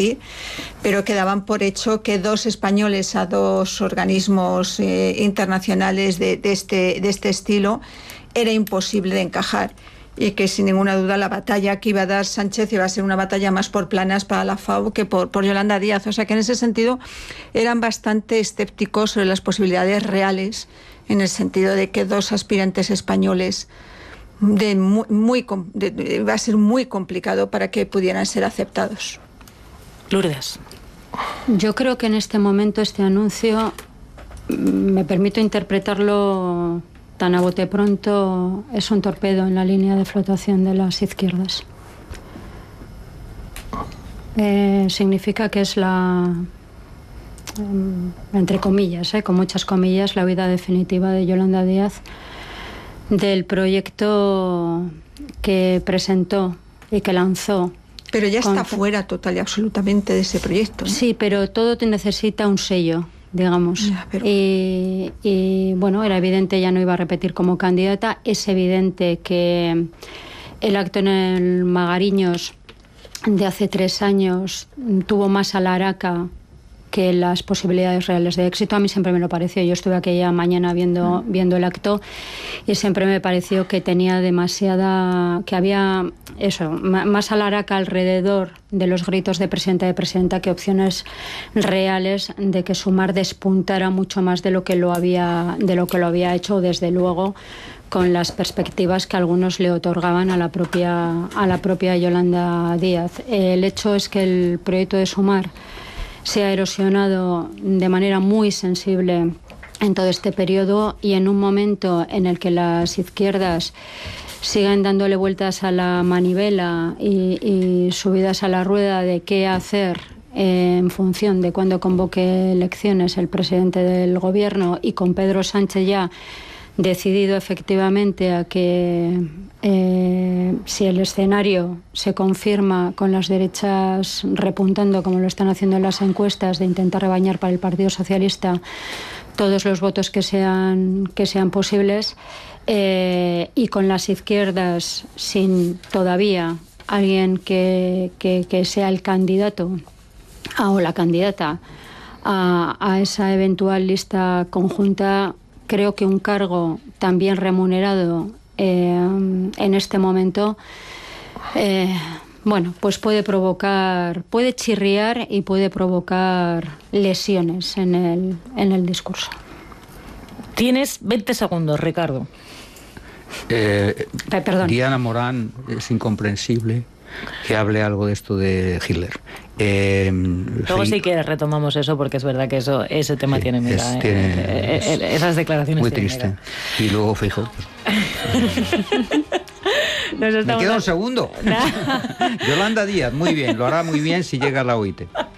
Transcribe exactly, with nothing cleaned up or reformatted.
discutir, pero que daban por hecho que dos españoles a dos organismos eh, internacionales de, de, este, de este estilo era imposible de encajar, y que sin ninguna duda la batalla que iba a dar Sánchez iba a ser una batalla más por planas para la F A O que por, por Yolanda Díaz. O sea que en ese sentido eran bastante escépticos sobre las posibilidades reales, en el sentido de que dos aspirantes españoles de muy, muy de, de, va a ser muy complicado para que pudieran ser aceptados. Lourdes. Yo creo que en este momento este anuncio, me permito interpretarlo tan a bote pronto, es un torpedo en la línea de flotación de las izquierdas. Eh, significa que es la, entre comillas, eh, con muchas comillas, la huida definitiva de Yolanda Díaz del proyecto que presentó y que lanzó. Pero ya está fuera total y absolutamente de ese proyecto, ¿no? Sí, pero todo te necesita un sello, digamos. Ya, pero... y, y bueno, era evidente, ya no iba a repetir como candidata. Es evidente que el acto en el Magariños de hace tres años tuvo más alaraca que las posibilidades reales de éxito. A mí siempre me lo pareció. Yo estuve aquella mañana viendo, viendo el acto y siempre me pareció que tenía demasiada... que había eso, más alaraca alrededor de los gritos de presidenta de presidenta que opciones reales de que Sumar despuntara mucho más de lo que lo había, de lo que lo había hecho, desde luego, con las perspectivas que algunos le otorgaban a la propia, a la propia Yolanda Díaz. El hecho es que el proyecto de Sumar se ha erosionado de manera muy sensible en todo este periodo, y en un momento en el que las izquierdas siguen dándole vueltas a la manivela y, y subidas a la rueda de qué hacer en función de cuándo convoque elecciones el presidente del gobierno, y con Pedro Sánchez ya decidido efectivamente a que eh, si el escenario se confirma con las derechas repuntando como lo están haciendo en las encuestas, de intentar rebañar para el Partido Socialista todos los votos que sean, que sean posibles, eh, y con las izquierdas sin todavía alguien que, que, que sea el candidato a, o la candidata a, a esa eventual lista conjunta, creo que un cargo también remunerado eh, en este momento, eh, bueno, pues puede provocar, puede chirriar y puede provocar lesiones en el, en el discurso. Tienes veinte segundos, Ricardo. Eh, Perdón. Diana Morán, es incomprensible que hable algo de esto de Hitler. Eh, Luego sí, si quieres retomamos eso, porque es verdad que eso ese tema sí, tiene, mira, es, tiene eh, eh, eh, esas declaraciones muy triste. Mira. Y luego Feijóo. Nos Me queda un segundo. Yolanda Díaz, muy bien, lo hará muy bien si llega a la O I T.